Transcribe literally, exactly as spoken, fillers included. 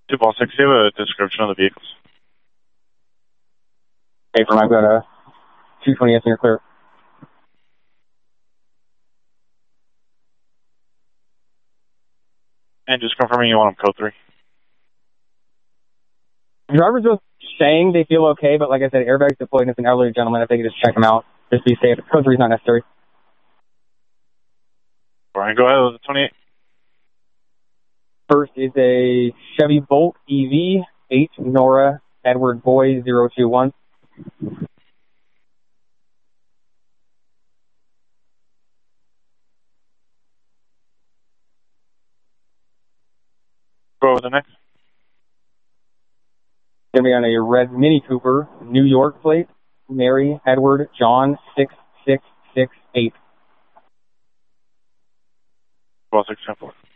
Two ball six, you have a description of the vehicles. Hey, from I've got a two twenty S in your clear. And just confirming you want them code three. Drivers are saying they feel okay, but like I said, airbags deployed, and it's an elderly gentleman. If they could just check them out, just be safe. Code three is not necessary. Brian, go ahead with the twenty-eight. First is a Chevy Bolt E V, H Nora Edward Boy zero two one. Go with the next. Going to be on a red Mini Cooper, New York plate, Mary Edward John six six six eight. Ball six, ten four.